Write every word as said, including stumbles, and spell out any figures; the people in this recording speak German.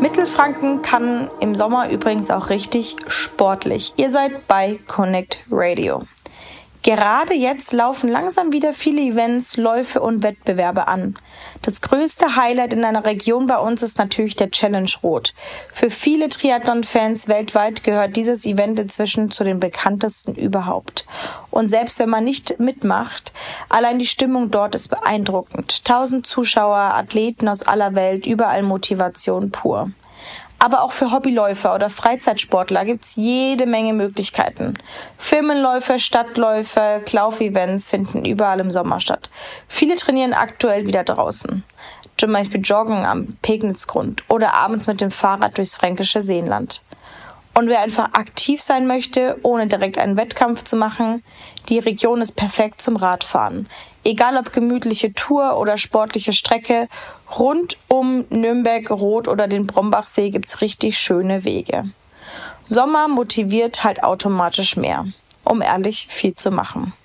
Mittelfranken kann im Sommer übrigens auch richtig sportlich. Ihr seid bei Connect Radio. Gerade jetzt laufen langsam wieder viele Events, Läufe und Wettbewerbe an. Das größte Highlight in einer Region bei uns ist natürlich der Challenge Rot. Für viele Triathlon-Fans weltweit gehört dieses Event inzwischen zu den bekanntesten überhaupt. Und selbst wenn man nicht mitmacht, allein die Stimmung dort ist beeindruckend. Tausend Zuschauer, Athleten aus aller Welt, überall Motivation pur. Aber auch für Hobbyläufer oder Freizeitsportler gibt's jede Menge Möglichkeiten. Firmenläufe, Stadtläufe, Laufevents finden überall im Sommer statt. Viele trainieren aktuell wieder draußen. Zum Beispiel joggen am Pegnitzgrund oder abends mit dem Fahrrad durchs fränkische Seenland. Und wer einfach aktiv sein möchte, ohne direkt einen Wettkampf zu machen, die Region ist perfekt zum Radfahren. Egal ob gemütliche Tour oder sportliche Strecke, rund um Nürnberg, Roth oder den Brombachsee gibt's richtig schöne Wege. Sommer motiviert halt automatisch mehr, um ehrlich viel zu machen.